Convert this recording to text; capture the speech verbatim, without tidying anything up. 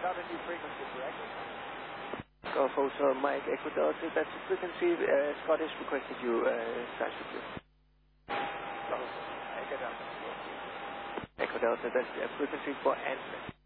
Not a new frequency, correct? Golf Hotel Mike Echo Delta, that's the frequency. Uh, Scottish requested you, uh, size with you. Golf Echo Delta. Echo Delta, that's the frequency for answering.